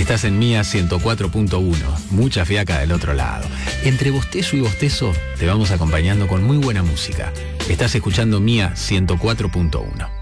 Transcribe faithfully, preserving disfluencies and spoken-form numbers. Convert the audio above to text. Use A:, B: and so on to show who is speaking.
A: Estás en Mía ciento cuatro punto uno, mucha fiaca del otro lado. Entre bostezo y bostezo te vamos acompañando con muy buena música. Estás escuchando Mía ciento cuatro punto uno.